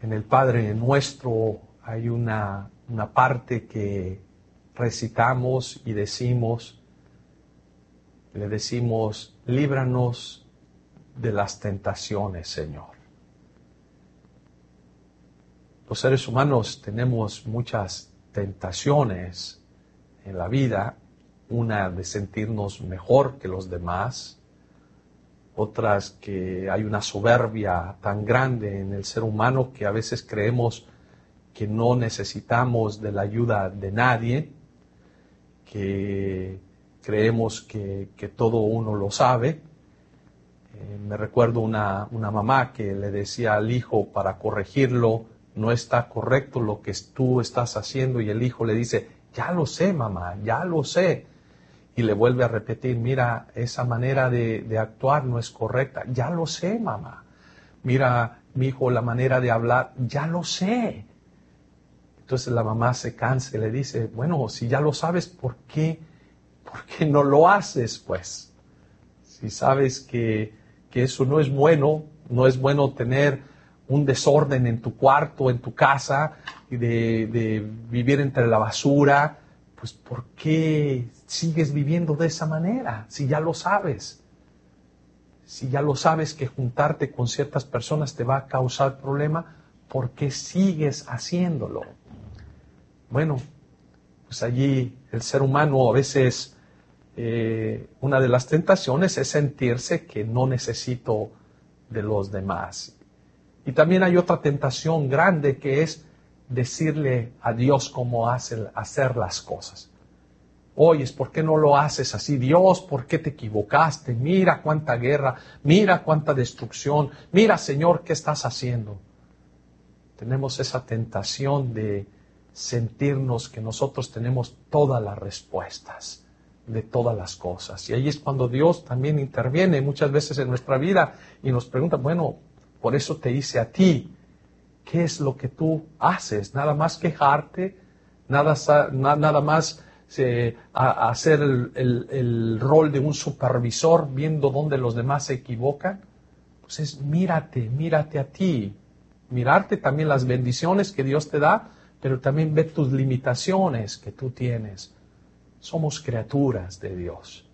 En el Padre Nuestro hay una parte que recitamos y decimos, le decimos, líbranos de las tentaciones, Señor. Los seres humanos tenemos muchas tentaciones en la vida, una de sentirnos mejor que los demás, otras que hay una soberbia tan grande en el ser humano que a veces creemos que no necesitamos de la ayuda de nadie, que creemos que todo uno lo sabe. Me recuerdo una mamá que le decía al hijo para corregirlo, no está correcto lo que tú estás haciendo, y el hijo le dice, ya lo sé, mamá, ya lo sé. Y le vuelve a repetir, mira, esa manera de actuar no es correcta. Ya lo sé, mamá. Mira, mi hijo, la manera de hablar, ya lo sé. Entonces la mamá se cansa y le dice, bueno, si ya lo sabes, ¿por qué no lo haces, pues? Si sabes que eso no es bueno tener un desorden en tu cuarto, en tu casa, y de vivir entre la basura, pues ¿por qué sigues viviendo de esa manera? Si ya lo sabes. Si ya lo sabes que juntarte con ciertas personas te va a causar problema, ¿por qué sigues haciéndolo? Bueno, pues allí el ser humano a veces, una de las tentaciones es sentirse que no necesito de los demás. Y también hay otra tentación grande que es decirle a Dios cómo hacer las cosas. Oyes, ¿por qué no lo haces así? Dios, ¿por qué te equivocaste? Mira cuánta guerra, mira cuánta destrucción, mira, Señor, ¿qué estás haciendo? Tenemos esa tentación de sentirnos que nosotros tenemos todas las respuestas de todas las cosas. Y ahí es cuando Dios también interviene muchas veces en nuestra vida y nos pregunta, bueno, por eso te hice a ti. ¿Qué es lo que tú haces? Nada más quejarte, nada más hacer el rol de un supervisor viendo dónde los demás se equivocan. Pues es mírate a ti. Mirarte también las bendiciones que Dios te da, pero también ver tus limitaciones que tú tienes. Somos criaturas de Dios.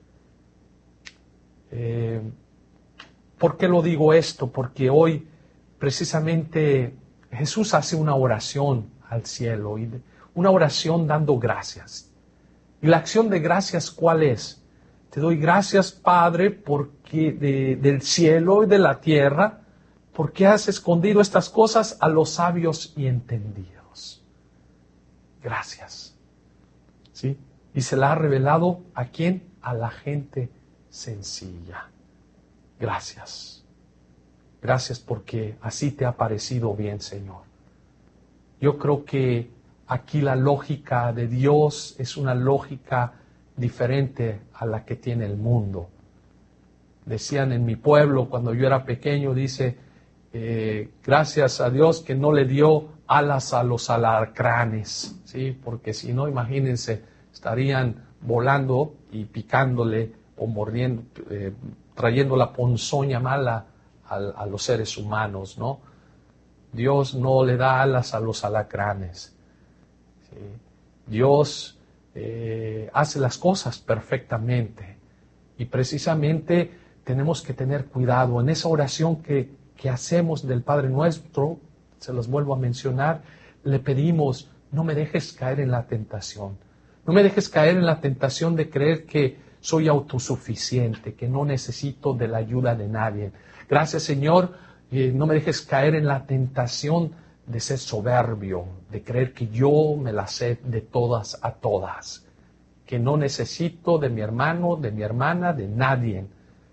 ¿Por qué lo digo esto? Porque hoy precisamente Jesús hace una oración al cielo, y una oración dando gracias. ¿Y la acción de gracias cuál es? Te doy gracias, Padre, porque del cielo y de la tierra, porque has escondido estas cosas a los sabios y entendidos. Gracias. ¿Sí? Y se la ha revelado ¿a quién? A la gente sencilla. Gracias. Gracias porque así te ha parecido bien, Señor. Yo creo que aquí la lógica de Dios es una lógica diferente a la que tiene el mundo. Decían en mi pueblo, cuando yo era pequeño, dice, gracias a Dios que no le dio alas a los alacranes, ¿sí? Porque si no, imagínense, estarían volando y picándole o mordiendo, trayendo la ponzoña mala a los seres humanos, ¿no? Dios no le da alas a los alacranes. ¿Sí? Dios hace las cosas perfectamente y precisamente tenemos que tener cuidado en esa oración que hacemos del Padre Nuestro. Se los vuelvo a mencionar, le pedimos, no me dejes caer en la tentación. No me dejes caer en la tentación de creer que soy autosuficiente, que no necesito de la ayuda de nadie. Gracias, Señor, no me dejes caer en la tentación de ser soberbio, de creer que yo me la sé de todas a todas, que no necesito de mi hermano, de mi hermana, de nadie.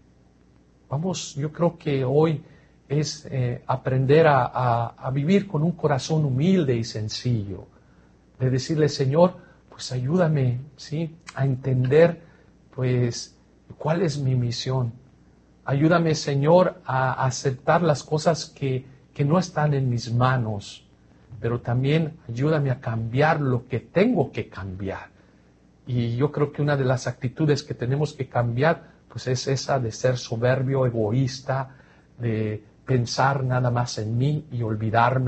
Vamos, yo creo que hoy es aprender a vivir con un corazón humilde y sencillo, de decirle, Señor, pues ayúdame, ¿sí?, a entender, pues, cuál es mi misión. Ayúdame, Señor, a aceptar las cosas que no están en mis manos, pero también ayúdame a cambiar lo que tengo que cambiar. Y yo creo que una de las actitudes que tenemos que cambiar, pues es esa de ser soberbio, egoísta, de pensar nada más en mí y olvidarme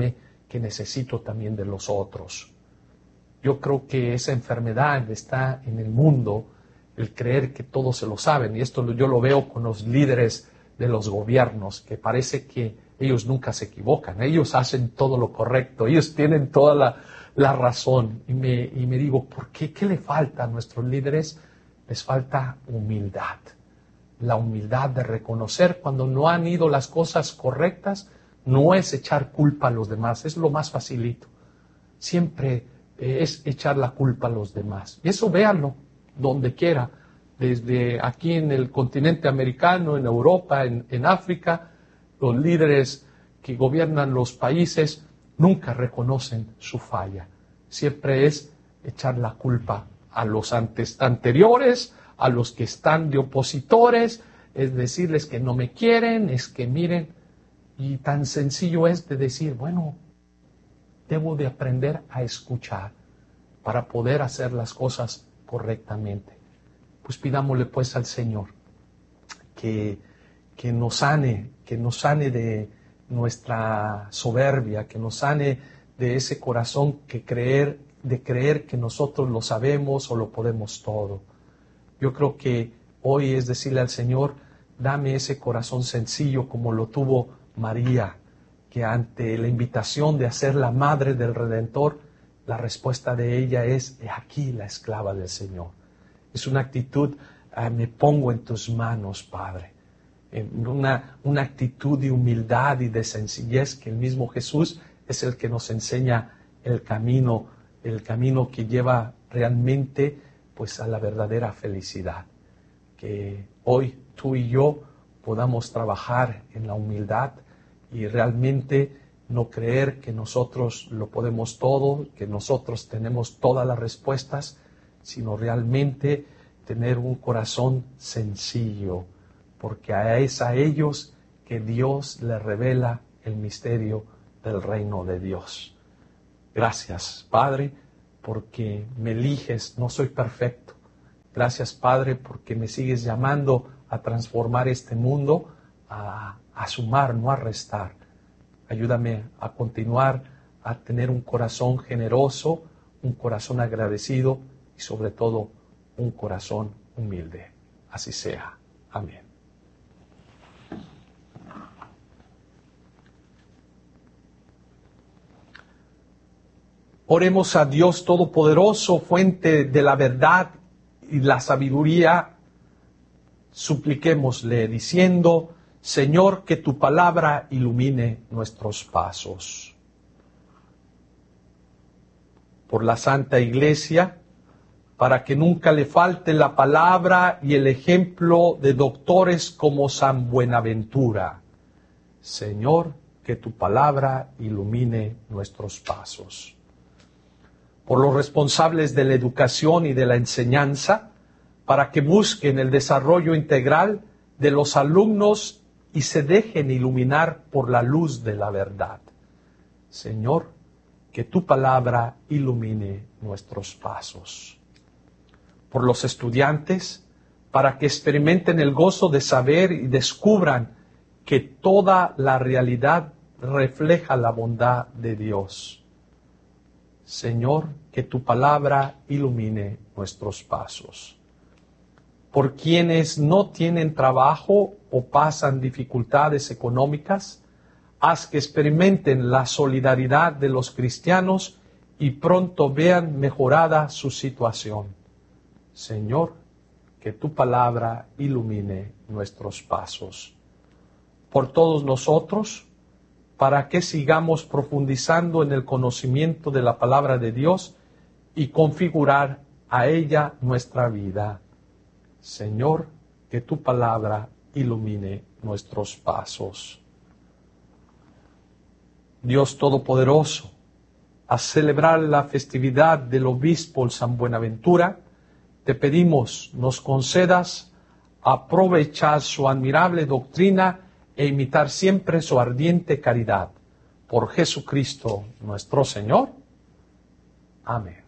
que necesito también de los otros. Yo creo que esa enfermedad está en el mundo, el creer que todos se lo saben, y esto yo lo veo con los líderes de los gobiernos, que parece que ellos nunca se equivocan, ellos hacen todo lo correcto, ellos tienen toda la razón. Y me digo, ¿por qué? ¿Qué le falta a nuestros líderes? Les falta humildad. La humildad de reconocer cuando no han ido las cosas correctas, no es echar culpa a los demás, es lo más facilito. Siempre es echar la culpa a los demás. Y eso véanlo donde quiera, desde aquí en el continente americano, en Europa, en África, los líderes que gobiernan los países nunca reconocen su falla. Siempre es echar la culpa a los anteriores, a los que están de opositores, es decirles que no me quieren, es que miren, y tan sencillo es de decir, bueno, debo de aprender a escuchar para poder hacer las cosas correctamente. Pues pidámosle pues al Señor que nos sane de nuestra soberbia, que nos sane de ese corazón de creer que nosotros lo sabemos o lo podemos todo. Yo creo que hoy es decirle al Señor, dame ese corazón sencillo como lo tuvo María, que ante la invitación de ser la madre del Redentor, la respuesta de ella es, he aquí la esclava del Señor. Es una actitud, me pongo en tus manos, Padre. Una actitud de humildad y de sencillez que el mismo Jesús es el que nos enseña el camino que lleva realmente pues a la verdadera felicidad. Que hoy tú y yo podamos trabajar en la humildad y realmente no creer que nosotros lo podemos todo, que nosotros tenemos todas las respuestas, sino realmente tener un corazón sencillo, porque es a ellos que Dios les revela el misterio del reino de Dios. Gracias, Padre, porque me eliges, no soy perfecto. Gracias, Padre, porque me sigues llamando a transformar este mundo, a sumar, no a restar. Ayúdame a continuar a tener un corazón generoso, un corazón agradecido y sobre todo un corazón humilde. Así sea. Amén. Oremos a Dios Todopoderoso, fuente de la verdad y la sabiduría. Supliquémosle diciendo, Señor, que tu palabra ilumine nuestros pasos. Por la Santa Iglesia, para que nunca le falte la palabra y el ejemplo de doctores como San Buenaventura. Señor, que tu palabra ilumine nuestros pasos. Por los responsables de la educación y de la enseñanza, para que busquen el desarrollo integral de los alumnos y se dejen iluminar por la luz de la verdad. Señor, que tu palabra ilumine nuestros pasos. Por los estudiantes, para que experimenten el gozo de saber y descubran que toda la realidad refleja la bondad de Dios. Señor, que tu palabra ilumine nuestros pasos. Por quienes no tienen trabajo o pasan dificultades económicas, haz que experimenten la solidaridad de los cristianos y pronto vean mejorada su situación. Señor, que tu palabra ilumine nuestros pasos. Por todos nosotros, para que sigamos profundizando en el conocimiento de la palabra de Dios y configurar a ella nuestra vida. Señor, que tu palabra ilumine nuestros pasos. Dios Todopoderoso, a celebrar la festividad del obispo San Buenaventura, te pedimos nos concedas aprovechar su admirable doctrina e imitar siempre su ardiente caridad. Por Jesucristo nuestro Señor. Amén.